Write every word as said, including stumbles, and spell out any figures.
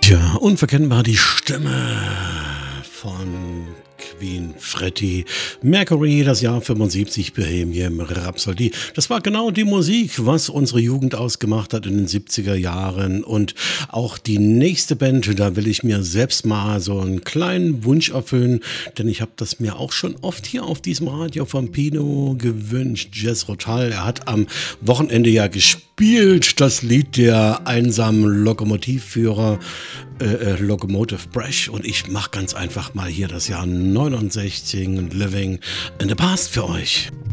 Tja, unverkennbar die Stimme von Queen Freddie Mercury, das Jahr fünfundsiebzig, Bohemian Rhapsody. Das war genau die Musik, was unsere Jugend ausgemacht hat in den siebziger Jahren. Und auch die nächste Band, da will ich mir selbst mal so einen kleinen Wunsch erfüllen, denn ich habe das mir auch schon oft hier auf diesem Radio von Pino gewünscht. Jethro Tull, er hat am Wochenende ja gespielt, das Lied der einsamen Lokomotivführer, äh, äh, Locomotive Breath, und ich mache ganz einfach mal hier das Jahr neunundsechzig und Living in the Past für euch.